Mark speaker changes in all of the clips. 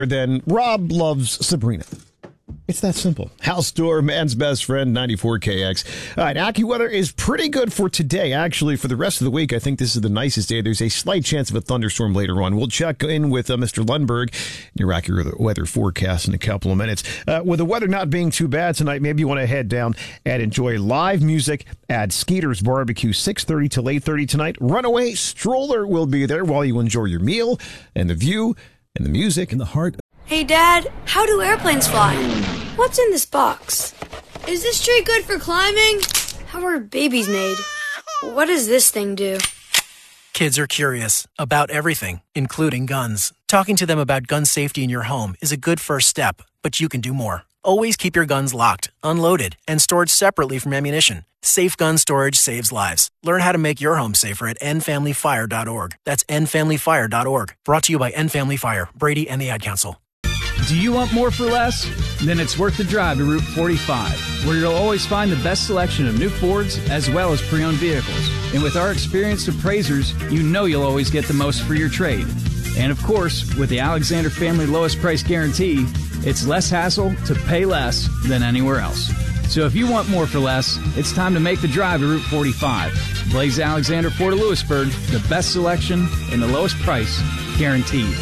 Speaker 1: Then Rob loves Sabrina. It's that simple. House Door, man's best friend, 94KX. All right, AccuWeather is pretty good for today. Actually, for the rest of the week, I think this is the nicest day. There's a slight chance of a thunderstorm later on. We'll check in with Mr. Lundberg, your AccuWeather forecast in a couple of minutes. With the weather not being too bad tonight, maybe you want to head down and enjoy live music at Skeeter's Barbecue, 6:30 till 8:30 tonight. Runaway Stroller will be there while you enjoy your meal and the view and the music.
Speaker 2: In the heart.
Speaker 3: Hey, Dad, how do airplanes fly? What's in this box? Is this tree good for climbing? How are babies made? What does this thing do?
Speaker 4: Kids are curious about everything, including guns. Talking to them about gun safety in your home is a good first step, but you can do more. Always keep your guns locked, unloaded, and stored separately from ammunition. Safe gun storage saves lives. Learn how to make your home safer at endfamilyfire.org. That's endfamilyfire.org. Brought to you by End Family Fire, Brady, and the Ad Council.
Speaker 2: Do you want more for less? Then it's worth the drive to Route 45, where you'll always find the best selection of new Fords as well as pre-owned vehicles. And with our experienced appraisers, you know you'll always get the most for your trade. And of course, with the Alexander Family Lowest Price Guarantee, it's less hassle to pay less than anywhere else. So if you want more for less, it's time to make the drive to Route 45. Blaze Alexander Ford of Lewisburg, the best selection and the lowest price, guaranteed.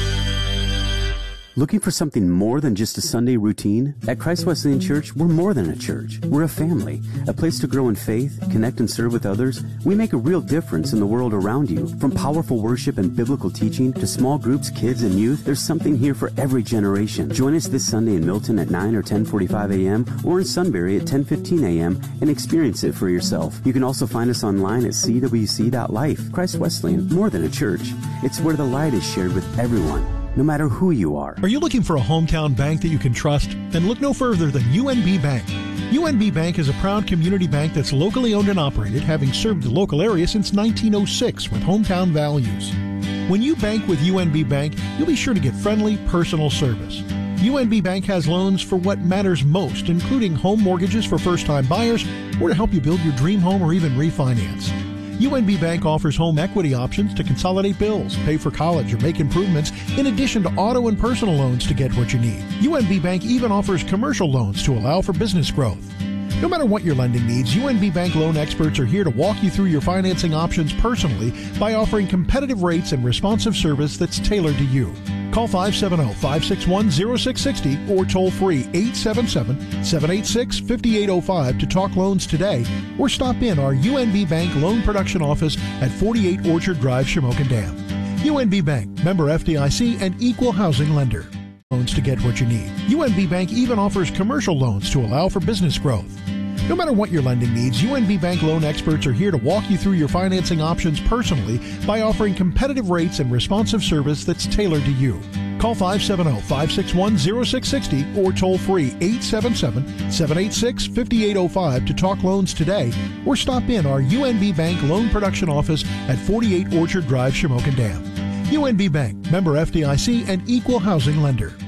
Speaker 5: Looking for something more than just a Sunday routine? At Christ Wesleyan Church, we're more than a church. We're a family, a place to grow in faith, connect and serve with others. We make a real difference in the world around you. From powerful worship and biblical teaching to small groups, kids, and youth, there's something here for every generation. Join us this Sunday in Milton at 9 or 10:45 a.m. or in Sunbury at 10:15 a.m. and experience it for yourself. You can also find us online at cwc.life. Christ Wesleyan, more than a church. It's where the light is shared with everyone, no matter who you are.
Speaker 6: Are you looking for a hometown bank that you can trust? Then look no further than UNB Bank. UNB Bank is a proud community bank that's locally owned and operated, having served the local area since 1906 with hometown values. When you bank with UNB Bank, you'll be sure to get friendly, personal service. UNB Bank has loans for what matters most, including home mortgages for first-time buyers or to help you build your dream home or even refinance. UNB Bank offers home equity options to consolidate bills, pay for college, or make improvements, in addition to auto and personal loans to get what you need. UNB Bank even offers commercial loans to allow for business growth. No matter what your lending needs, UNB Bank loan experts are here to walk you through your financing options personally by offering competitive rates and responsive service that's tailored to you. Call 570-561-0660 or toll free 877-786-5805 to talk loans today, or stop in our UNB Bank Loan Production Office at 48 Orchard Drive, Shamokin Dam. UNB Bank, member FDIC and equal housing lender. Loans to get what you need. UNB Bank even offers commercial loans to allow for business growth. No matter what your lending needs, UNB Bank loan experts are here to walk you through your financing options personally by offering competitive rates and responsive service that's tailored to you. Call 570-561-0660 or toll free 877-786-5805 to talk loans today, or stop in our UNB Bank Loan Production Office at 48 Orchard Drive, Shamokin Dam. UNB Bank, member FDIC and equal housing lender.